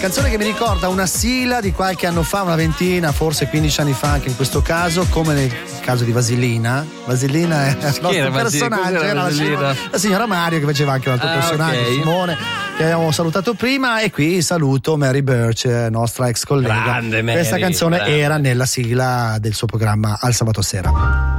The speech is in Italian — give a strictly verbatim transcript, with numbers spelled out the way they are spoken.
Canzone che mi ricorda una sigla di qualche anno fa, una ventina, forse quindici anni fa anche in questo caso, come nel caso di Vasilina. Vasilina è il nostro era personaggio, era era la signora, la signora Mario, che faceva anche un altro ah, personaggio, okay. Simone, che abbiamo salutato prima. E qui saluto Mary Birch, nostra ex collega. Grande Mary, questa canzone grande. era nella sigla del suo programma Al Sabato Sera.